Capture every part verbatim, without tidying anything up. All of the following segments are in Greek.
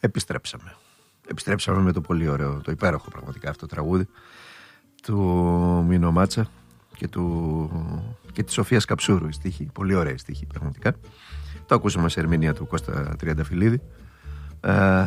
Επιστρέψαμε. Επιστρέψαμε με το πολύ ωραίο, το υπέροχο πραγματικά αυτό το τραγούδι του Μίνο Μάτσα και, του, και της Σοφίας Καψούρου. Η στίχη, πολύ ωραία η στίχη πραγματικά. Το ακούσαμε σε ερμηνεία του Κώστα Τριανταφυλλίδη. Ε,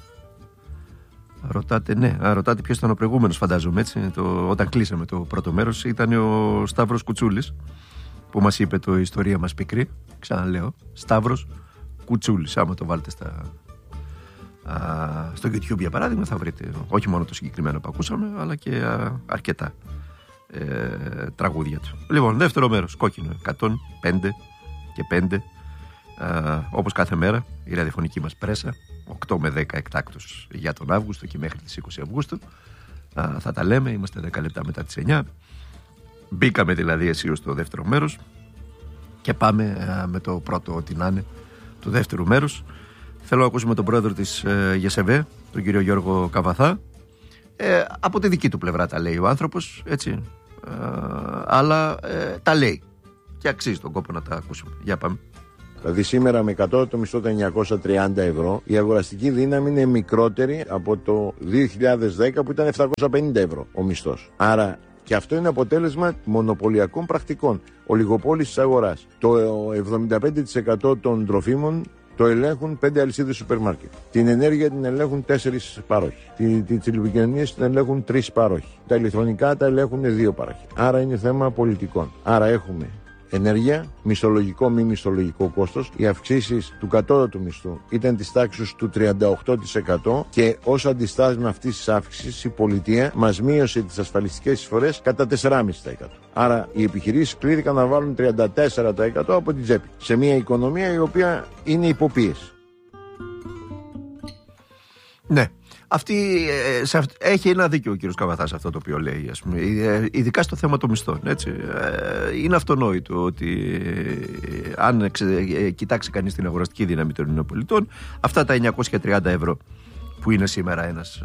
ρωτάτε, ναι, α, ρωτάτε ποιος ήταν ο προηγούμενος, φαντάζομαι έτσι. Το, όταν κλείσαμε το πρώτο μέρος, ήταν ο Σταύρος Κουτσούλης που μας είπε το ιστορία μας πικρή. Ξαναλέω, Σταύρος Κουτσούλης. Άμα το βάλετε στα, α, στο YouTube για παράδειγμα, θα βρείτε όχι μόνο το συγκεκριμένο που ακούσαμε, αλλά και α, αρκετά ε, τραγούδια του. Λοιπόν, δεύτερο μέρος, κόκκινο, εκατόν πέντε και πέντε. Uh, όπως κάθε μέρα η ραδιοφωνική μας πρέσα οκτώ με δέκα εκτάκτως για τον Αύγουστο και μέχρι τις είκοσι Αυγούστου. uh, θα τα λέμε, είμαστε δέκα λεπτά μετά τις εννιά. Μπήκαμε δηλαδή αισίως στο δεύτερο μέρος και πάμε uh, με το πρώτο ό,τι να είναι του δεύτερου μέρους. Θέλω να ακούσουμε τον πρόεδρο της uh, ΓΕΣΕΒΕ, τον κύριο Γιώργο Καβαθά. uh, από τη δική του πλευρά τα λέει ο άνθρωπος, έτσι, uh, αλλά uh, τα λέει και αξίζει τον κόπο να τα ακούσουμε. Για πάμε. Δηλαδή σήμερα με κατώτατο μισθό τα εννιακόσια τριάντα ευρώ η αγοραστική δύναμη είναι μικρότερη από το δύο χιλιάδες δέκα που ήταν επτακόσια πενήντα ευρώ ο μισθός. Άρα και αυτό είναι αποτέλεσμα μονοπωλιακών πρακτικών, ολιγοπόλης της αγοράς. Το εβδομήντα πέντε τοις εκατό των τροφίμων το ελέγχουν πέντε αλυσίδες σούπερ μάρκετ. Την ενέργεια την ελέγχουν τέσσερις πάροχοι. Τις τηλεπικοινωνίες την ελέγχουν τρεις πάροχοι. Τα ηλεκτρονικά τα ελέγχουν δύο πάροχοι. Άρα είναι θέμα πολιτικών. Άρα έχουμε ενέργεια, μισθολογικό μη μισθολογικό κόστος. Οι αυξήσεις του κατώτατου μισθού ήταν της τάξης του τριάντα οκτώ τοις εκατό και ως αντιστάσμα αυτής της αύξησης η πολιτεία μας μείωσε τις ασφαλιστικές εισφορές κατά τέσσερα κόμμα πέντε τοις εκατό. Άρα οι επιχειρήσεις κλήθηκαν να βάλουν τριάντα τέσσερα τοις εκατό από την τσέπη σε μια οικονομία η οποία είναι υποπίεση. Ναι. Αυτή, σε αυ... έχει ένα δίκιο ο κύριος Καβαθάς αυτό το οποίο λέει, ας πούμε, ειδικά στο θέμα των μισθών, έτσι. Είναι αυτονόητο ότι αν ξε... κοιτάξει κανείς την αγοραστική δύναμη των Ελληνικών πολιτών, αυτά τα εννιακόσια τριάντα ευρώ που είναι σήμερα ένας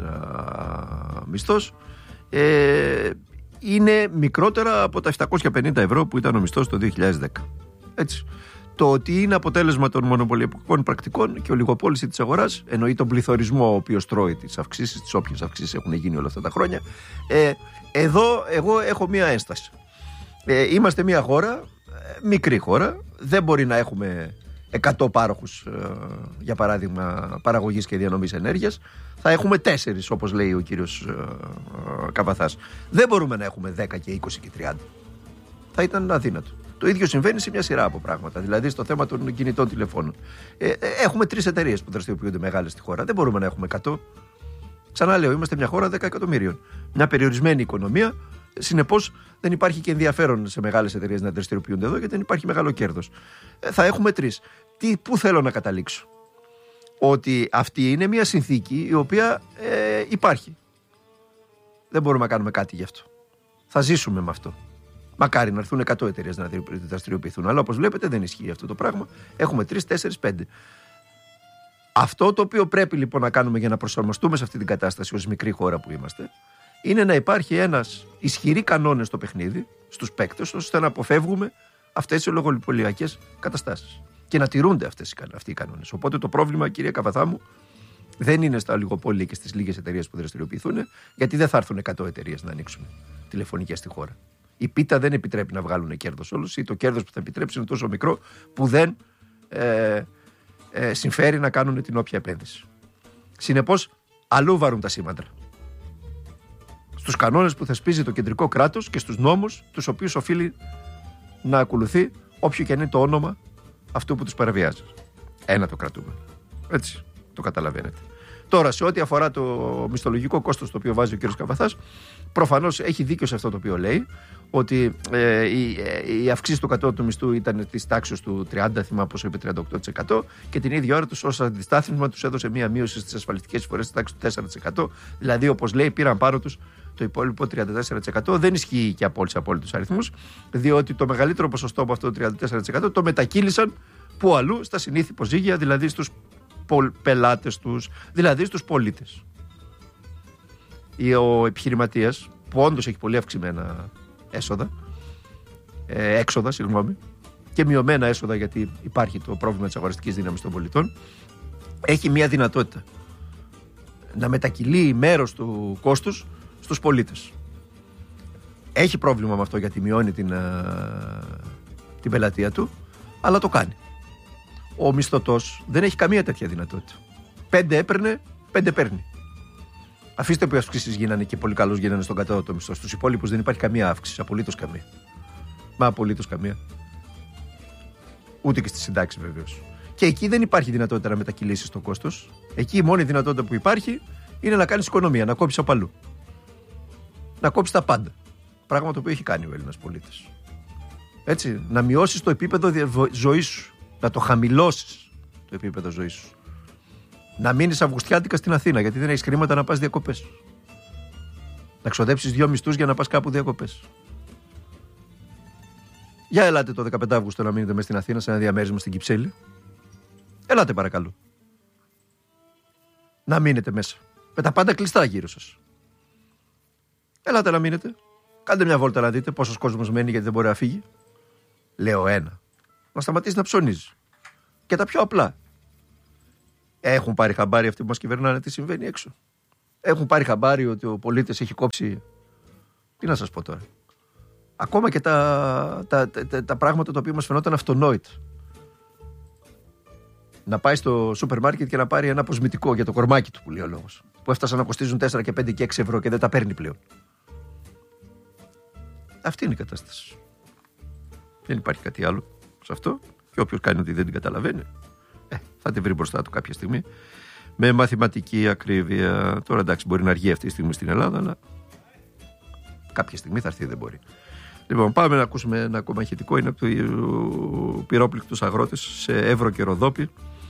α, μισθός ε, είναι μικρότερα από τα επτακόσια πενήντα ευρώ που ήταν ο μισθός το δύο χιλιάδες δέκα, έτσι. Το ότι είναι αποτέλεσμα των μονοπωλιακών πρακτικών και ολιγοπόληση της αγοράς, εννοεί τον πληθωρισμό ο οποίος τρώει τις αυξήσεις, τις όποιες αυξήσεις έχουν γίνει όλα αυτά τα χρόνια. Ε, εδώ εγώ έχω μία ένσταση. Ε, είμαστε μία χώρα, ε, μικρή χώρα, δεν μπορεί να έχουμε εκατό πάροχους, ε, για παράδειγμα, παραγωγής και διανομής ενέργειας. Θα έχουμε τέσσερις, όπως λέει ο κύριος ε, ε, Καβαθάς. Δεν μπορούμε να έχουμε δέκα και είκοσι και τριάντα. Θα ήταν αδύνατο. Το ίδιο συμβαίνει σε μια σειρά από πράγματα. Δηλαδή στο θέμα των κινητών τηλεφώνων. Ε, ε, έχουμε τρεις εταιρείες που δραστηριοποιούνται μεγάλες στη χώρα. Δεν μπορούμε να έχουμε εκατό. Ξαναλέω, είμαστε μια χώρα δέκα εκατομμύριων. Μια περιορισμένη οικονομία. Συνεπώς δεν υπάρχει και ενδιαφέρον σε μεγάλες εταιρείες να δραστηριοποιούνται εδώ, γιατί δεν υπάρχει μεγάλο κέρδος. Ε, θα έχουμε τρεις. Τι, πού θέλω να καταλήξω? Ότι αυτή είναι μια συνθήκη η οποία ε, υπάρχει. Δεν μπορούμε να κάνουμε κάτι γι' αυτό. Θα ζήσουμε με αυτό. Μακάρι να έρθουν εκατό εταιρείες να δραστηριοποιηθούν. Αλλά όπως βλέπετε δεν ισχύει αυτό το πράγμα. Έχουμε τρεις, τέσσερις, πέντε. Αυτό το οποίο πρέπει λοιπόν να κάνουμε για να προσαρμοστούμε σε αυτή την κατάσταση ως μικρή χώρα που είμαστε, είναι να υπάρχει ένας ισχυρή κανόνες στο παιχνίδι, στους παίκτες, ώστε να αποφεύγουμε αυτές τις ολιγοπωλιακές καταστάσεις. Και να τηρούνται αυτές, αυτοί οι κανόνες. Οπότε το πρόβλημα, κυρία Καβαθά μου, δεν είναι στα ολιγοπόλια και στις λίγες εταιρείες που δραστηριοποιηθούν, γιατί δεν θα έρθουν εκατό εταιρείες να ανοίξουν τηλεφωνικές στη χώρα. Η πίτα δεν επιτρέπει να βγάλουν κέρδος όλους, ή το κέρδος που θα επιτρέψει είναι τόσο μικρό που δεν ε, ε, συμφέρει να κάνουν την όποια επένδυση. Συνεπώς, αλλού βαρούν τα σήμαντρα. Στους κανόνες που θεσπίζει το κεντρικό κράτος και στους νόμους τους οποίους οφείλει να ακολουθεί, όποιο και είναι το όνομα αυτού που τους παραβιάζει. Ένα το κρατούμε. Έτσι, το καταλαβαίνετε. Τώρα, σε ό,τι αφορά το μισθολογικό κόστος το οποίο βάζει ο κ. Καβαθάς, προφανώς έχει δίκιο σε αυτό το οποίο λέει, ότι ε, η, ε, η αυξήση του κατώτατου μισθού ήταν της τάξης του τριάντα, θυμάμαι πόσο είπε, τριάντα οκτώ τοις εκατό, και την ίδια ώρα τους ως αντιστάθμισμα τους έδωσε μία μείωση στις ασφαλιστικές εισφορές της τάξης του τέσσερα τοις εκατό. Δηλαδή, όπως λέει, πήραν πάνω τους το υπόλοιπο τριάντα τέσσερα τοις εκατό. Δεν ισχύει και από όλους τους απόλυτους αριθμούς, διότι το μεγαλύτερο ποσοστό από αυτό το τριάντα τέσσερα τοις εκατό το μετακύλησαν που αλλού, στα συνήθη υποζύγια, δηλαδή στους πελάτες τους, δηλαδή στους πολίτες. Ο επιχειρηματίας, που όντως έχει πολύ αυξημένα έσοδα, ε, έξοδα, συγγνώμη, και μειωμένα έσοδα, γιατί υπάρχει το πρόβλημα της αγοραστικής δύναμης των πολιτών, έχει μια δυνατότητα. να μετακυλεί μέρος του κόστους στους πολίτες. Έχει πρόβλημα με αυτό γιατί μειώνει την, την πελατεία του, αλλά το κάνει. Ο μισθωτός δεν έχει καμία τέτοια δυνατότητα. Πέντε έπαιρνε, πέντε παίρνει. Αφήστε που οι αυξήσεις γίνανε και πολύ καλώς γίνανε στον κατώτατο μισθό. Στους υπόλοιπους δεν υπάρχει καμία αύξηση, απολύτως καμία. Μα απολύτως καμία. Ούτε και στις συντάξεις βεβαίως. Και εκεί δεν υπάρχει δυνατότητα να μετακυλήσεις το κόστος. Εκεί η μόνη δυνατότητα που υπάρχει είναι να κάνεις οικονομία, να κόψεις απ' αλλού. Να κόψεις τα πάντα. Πράγμα το οποίο έχει κάνει ο Έλληνας πολίτης. Έτσι, να μειώσεις το επίπεδο ζωής σου. Να το χαμηλώσεις το επίπεδο ζωής σου. Να μείνεις Αυγουστιάτικα στην Αθήνα γιατί δεν έχεις χρήματα να πας διακοπές. Να ξοδέψεις δύο μισθούς για να πας κάπου διακοπές. Για ελάτε το δεκαπέντε Αυγούστου να μείνετε μες στην Αθήνα σε ένα διαμέρισμα στην Κυψέλη. Ελάτε παρακαλώ. Να μείνετε μέσα. Με τα πάντα κλειστά γύρω σας. Ελάτε να μείνετε. Κάντε μια βόλτα να δείτε πόσος κόσμος μένει γιατί δεν μπορεί να φύγει. Λέω ένα. Να σταματήσει να ψωνίζει. Και τα πιο απλά. Έχουν πάρει χαμπάρι αυτοί που μας κυβερνάνε τι συμβαίνει έξω. Έχουν πάρει χαμπάρι ότι ο πολίτης έχει κόψει. Τι να σας πω τώρα. Ακόμα και τα, τα, τα, τα, τα πράγματα τα οποία μας φαινόταν αυτονόητα. Να πάει στο σούπερ μάρκετ και να πάρει ένα αποσμητικό για το κορμάκι του που λέει ο λόγος. Που έφτασαν να κοστίζουν τέσσερα και πέντε και έξι ευρώ και δεν τα παίρνει πλέον. Αυτή είναι η κατάσταση. Δεν υπάρχει κάτι άλλο σε αυτό. Και όποιος κάνει ότι δεν την καταλαβαίνει, ε, θα τη βρει μπροστά του κάποια στιγμή. Με μαθηματική ακρίβεια. Τώρα εντάξει, μπορεί να αργεί αυτή τη στιγμή στην Ελλάδα, αλλά κάποια στιγμή θα έρθει, δεν μπορεί. Λοιπόν, πάμε να ακούσουμε ένα ακόμα ηχητικό. Είναι από του πυρόπληκτους αγρότες σε Εύρο και Ροδόπη.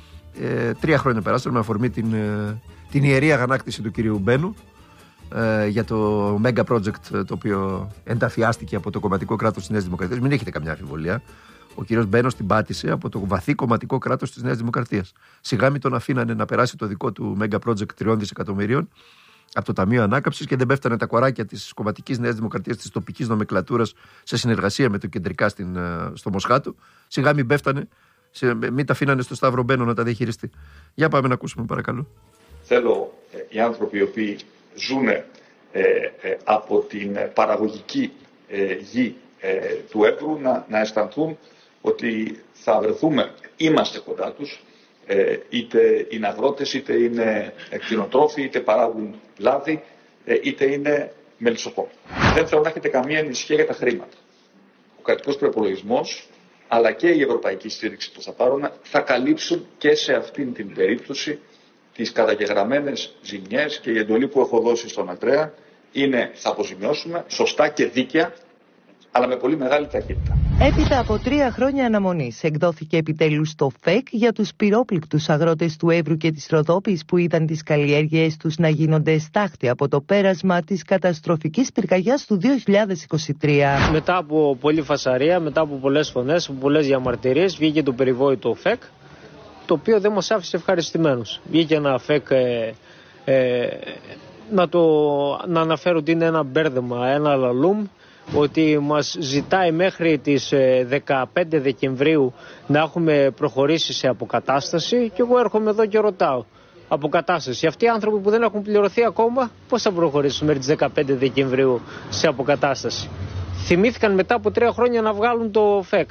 Ε, τρία χρόνια περάσαμε με αφορμή την, την ιερή αγανάκτηση του κυρίου Μπένου ε, για το Mega Project το οποίο ενταφιάστηκε από το κομματικό κράτος της Νέας Δημοκρατίας. Μην έχετε καμιά αμφιβολία. Ο κύριος Μπένος την πάτησε από το βαθύ κομματικό κράτος της Νέας Δημοκρατίας. Σιγά μην τον αφήνανε να περάσει το δικό του Mega Project τριών δισεκατομμυρίων από το Ταμείο Ανάκαμψης και δεν πέφτανε τα κοράκια της κομματικής Νέας Δημοκρατίας, της τοπικής νομεκλατούρας σε συνεργασία με το κεντρικά στην, στο Μοσχάτο. Σιγά μην πέφτανε, μην τα αφήνανε στο Σταύρο Μπένο να τα διαχειριστεί. Για πάμε να ακούσουμε, παρακαλώ. Θέλω ε, οι άνθρωποι οι οποίοι ζουν ε, ε, από την παραγωγική ε, γη ε, του Εύρου να, να αισθανθούν ότι θα βρεθούμε, είμαστε κοντά τους, ε, είτε είναι αγρότες, είτε είναι κτηνοτρόφοι, είτε παράγουν λάδι, ε, είτε είναι μελισσοκόμοι. Δεν θέλω να έχετε καμία ανησυχία για τα χρήματα. Ο κρατικός προϋπολογισμός, αλλά και η ευρωπαϊκή στήριξη που θα πάρουν, θα καλύψουν και σε αυτήν την περίπτωση τις καταγεγραμμένες ζημιές, και η εντολή που έχω δώσει στον Αντρέα είναι θα αποζημιώσουμε σωστά και δίκαια, αλλά με πολύ μεγάλη ταχύτητα. Έπειτα από τρία χρόνια αναμονής εκδόθηκε επιτέλους το ΦΕΚ για τους πυρόπληκτους αγρότες του Εύρου και της Ροδόπης που ήταν τις καλλιέργειές τους να γίνονται στάχτη από το πέρασμα της καταστροφικής πυρκαγιάς του δύο χιλιάδες είκοσι τρία. Μετά από πολλή φασαρία, μετά από πολλές φωνές, από πολλές διαμαρτυρίες, βγήκε το περιβόητο ΦΕΚ, το οποίο δεν μας άφησε ευχαριστημένους. Βγήκε ένα ΦΕΚ ε, ε, να, το, να αναφέρω ότι είναι ένα μπέρδεμα, ένα λαλούμ, ότι μας ζητάει μέχρι τις δεκαπέντε Δεκεμβρίου να έχουμε προχωρήσει σε αποκατάσταση, και εγώ έρχομαι εδώ και ρωτάω αποκατάσταση. Αυτοί οι άνθρωποι που δεν έχουν πληρωθεί ακόμα, πώς θα προχωρήσουν μέχρι τις δεκαπέντε Δεκεμβρίου σε αποκατάσταση? Θυμήθηκαν μετά από τρία χρόνια να βγάλουν το ΦΕΚ.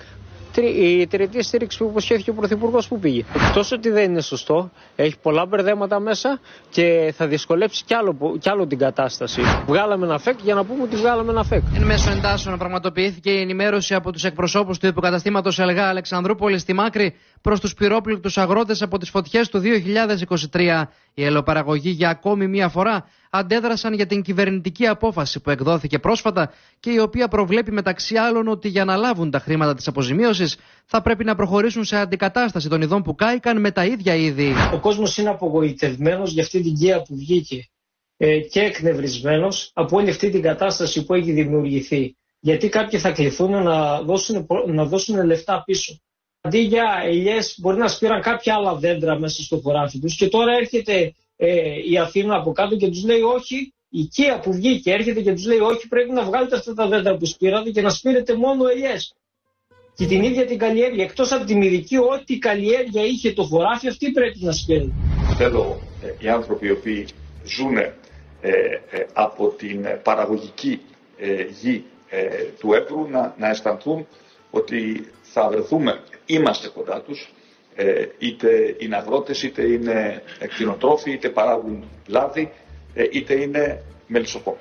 Η τριετή στήριξη που υποσχέθηκε ο Πρωθυπουργός που πήγε. Εκτός ότι δεν είναι σωστό, έχει πολλά μπερδέματα μέσα και θα δυσκολέψει κι άλλο, κι άλλο την κατάσταση. Βγάλαμε ένα ΦΕΚ για να πούμε ότι βγάλαμε ένα ΦΕΚ. Εν μέσω εντάσσεων πραγματοποιήθηκε η ενημέρωση από τους εκπροσώπους του υποκαταστήματος Ελγά Αλεξανδρούπολη στη Μάκρη προς τους πυρόπληκτους αγρότες από τις φωτιές του δύο χιλιάδες είκοσι τρία. Οι ελαιοπαραγωγοί για ακόμη μία φορά αντέδρασαν για την κυβερνητική απόφαση που εκδόθηκε πρόσφατα και η οποία προβλέπει μεταξύ άλλων ότι για να λάβουν τα χρήματα της αποζημίωσης θα πρέπει να προχωρήσουν σε αντικατάσταση των ειδών που κάηκαν με τα ίδια είδη. Ο κόσμος είναι απογοητευμένος για αυτή την καία που βγήκε ε, και εκνευρισμένος από όλη αυτή την κατάσταση που έχει δημιουργηθεί. Γιατί κάποιοι θα κληθούν να δώσουν, να δώσουν λεφτά πίσω. Αντί για ελιές μπορεί να σπήραν κάποια άλλα δέντρα μέσα στο χωράφι τους, και τώρα έρχεται ε, η Αθήνα από κάτω και τους λέει όχι, η Κία που βγήκε έρχεται και τους λέει όχι, πρέπει να βγάλετε αυτά τα δέντρα που σπήρατε και να σπήρετε μόνο ελιές. Και την ίδια την καλλιέργεια, εκτός από τη μυδική, ό,τι καλλιέργεια είχε το χωράφι, αυτή πρέπει να σπήρετε. Θέλω ε, οι άνθρωποι οι οποίοι ζουν ε, ε, από την παραγωγική ε, γη ε, του Εύρου να, να αισθανθούν ότι θα βρεθούμε, είμαστε κοντά τους, ε, είτε είναι αγρότες, είτε είναι κτηνοτρόφοι, είτε παράγουν λάδι, ε, είτε είναι μελισσοκόμοι.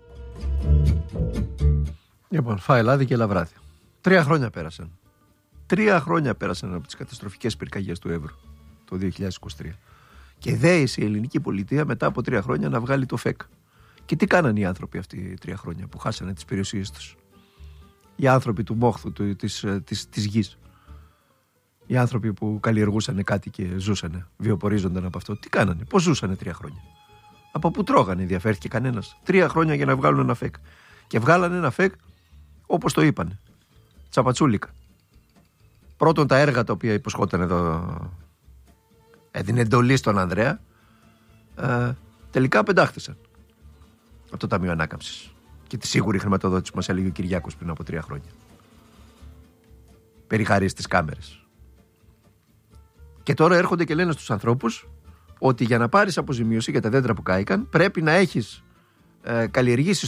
Λοιπόν, φάει λάδι και λαβράδι. Τρία χρόνια πέρασαν. Τρία χρόνια πέρασαν από τις καταστροφικές πυρκαγιές του Εύρου το δύο χιλιάδες είκοσι τρία. Και δέησε η ελληνική πολιτεία μετά από τρία χρόνια να βγάλει το ΦΕΚ. Και τι κάνανε οι άνθρωποι αυτοί τρία χρόνια που χάσανε τις περιουσίες τους? Οι άνθρωποι του μόχθου, του, της, της, της γης. Οι άνθρωποι που καλλιεργούσαν κάτι και ζούσανε, βιοπορίζονταν από αυτό. Τι κάνανε, πώς ζούσανε τρία χρόνια? Από πού τρώγανε, ενδιαφέρθηκε κανένας? Τρία χρόνια για να βγάλουν ένα ΦΕΚ. Και βγάλανε ένα ΦΕΚ όπως το είπανε. Τσαπατσούλικα. Πρώτον, τα έργα τα οποία υποσχόταν εδώ, έδινε εντολή στον Ανδρέα, ε, τελικά πεντάχτησαν από το Ταμείο Ανάκαμψης. Και τη σίγουρη χρηματοδότηση που μας έλεγε ο Κυριάκος πριν από τρία χρόνια. Περιχαρείς τις κάμερες. Και τώρα έρχονται και λένε στους ανθρώπους ότι για να πάρεις αποζημίωση για τα δέντρα που κάηκαν πρέπει να έχεις ε, καλλιεργήσει